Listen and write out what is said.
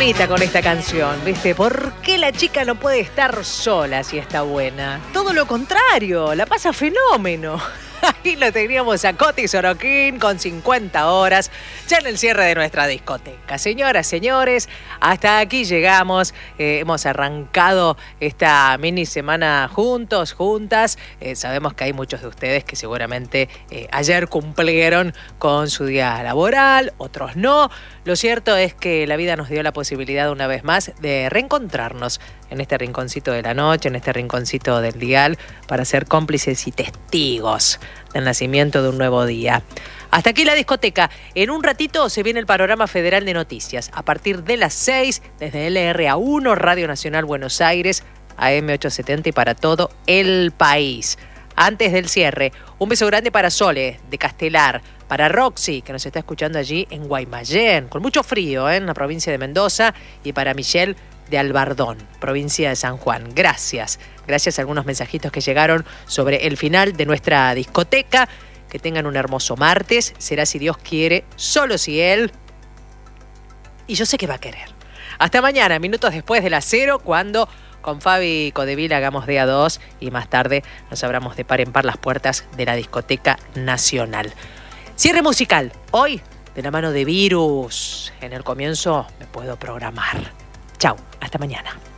temita con esta canción, ¿viste? ¿Por qué la chica no puede estar sola si está buena? Todo lo contrario, la pasa fenómeno. Ahí lo teníamos a Coti Sorokin con 50 horas, ya en el cierre de nuestra discoteca. Señoras, señores, hasta aquí llegamos. Hemos arrancado esta mini semana juntos, juntas. Sabemos que hay muchos de ustedes que seguramente ayer cumplieron con su día laboral, otros no. Lo cierto es que la vida nos dio la posibilidad una vez más de reencontrarnos en este rinconcito de la noche, en este rinconcito del dial, para ser cómplices y testigos del nacimiento de un nuevo día. Hasta aquí la discoteca. En un ratito se viene el panorama federal de noticias. A partir de las 6, desde LRA1, Radio Nacional Buenos Aires, AM870 y para todo el país. Antes del cierre, un beso grande para Sole, de Castelar, para Roxy, que nos está escuchando allí en Guaymallén, con mucho frío, en la provincia de Mendoza, y para Michelle de Albardón, provincia de San Juan. Gracias. Gracias a algunos mensajitos que llegaron sobre el final de nuestra discoteca. Que tengan un hermoso martes. Será, si Dios quiere, solo si Él. Y yo sé que va a querer. Hasta mañana, minutos después de las 0, cuando con Fabi Codevil hagamos de A2 y más tarde nos abramos de par en par las puertas de la discoteca nacional. Cierre musical. Hoy, de la mano de Virus. En el comienzo me puedo programar. Chau, hasta mañana.